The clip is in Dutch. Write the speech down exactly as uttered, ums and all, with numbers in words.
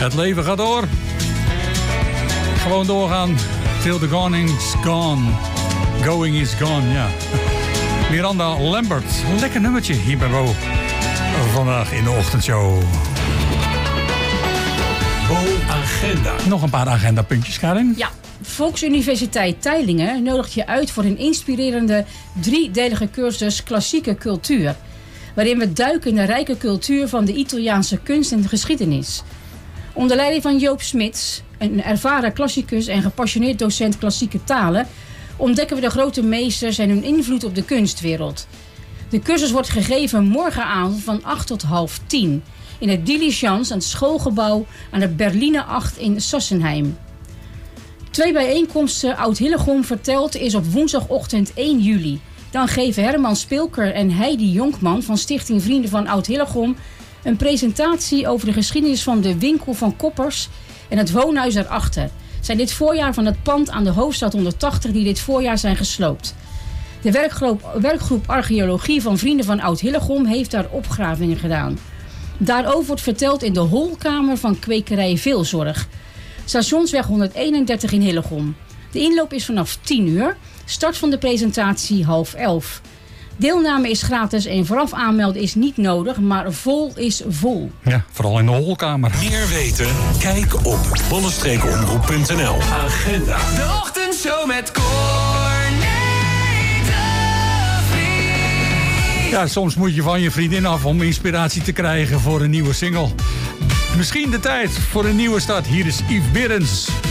Het leven gaat door. Gewoon doorgaan. Till the gong's gone. Going is gone, ja. Miranda Lambert. Lekker nummertje hier bij Bo. Vandaag in de ochtendshow. Bo Agenda. Nog een paar agendapuntjes, Karin. Ja. Volksuniversiteit Teylingen nodigt je uit voor een inspirerende driedelige cursus Klassieke Cultuur. Waarin we duiken in de rijke cultuur van de Italiaanse kunst en geschiedenis. Onder leiding van Joop Smits, een ervaren klassicus en gepassioneerd docent klassieke talen, ontdekken we de grote meesters en hun invloed op de kunstwereld. De cursus wordt gegeven morgenavond van acht tot half tien in het Diligence, een schoolgebouw aan de Berline acht in Sassenheim. Twee bijeenkomsten Oud-Hillegom vertelt is op woensdagochtend één juli. Dan geven Herman Spilker en Heidi Jonkman van Stichting Vrienden van Oud-Hillegom een presentatie over de geschiedenis van de winkel van Koppers en het woonhuis daarachter. Zijn dit voorjaar van het pand aan de Hoofdstraat honderdtachtig die dit voorjaar zijn gesloopt. De werkgroep, werkgroep Archeologie van Vrienden van Oud-Hillegom heeft daar opgravingen gedaan. Daarover wordt verteld in de holkamer van kwekerij Veelzorg. Stationsweg honderdeenendertig in Hillegom. De inloop is vanaf tien uur. Start van de presentatie half elf. Deelname is gratis en vooraf aanmelden is niet nodig, maar vol is vol. Ja, vooral in de holkamer. Meer weten? Kijk op bollenstreekomroep punt n l. Agenda. De ochtendshow met Corné de Vries. Ja, soms moet je van je vriendin af om inspiratie te krijgen voor een nieuwe single. Misschien de tijd voor een nieuwe start. Hier is Yves Berends.